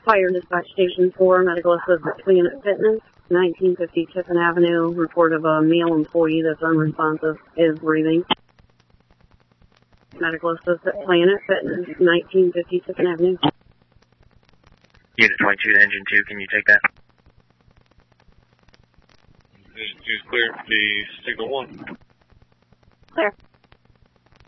Fire Dispatch Station 4, medical assistant Planet Fitness, 1950 Tiffin Avenue. Report of a male employee that's unresponsive is breathing. Medical assistant Planet Fitness, 1950 Tiffin Avenue. Unit 22 to Engine 2, can you take that? Engine 2 is clear. The signal 1. Clear.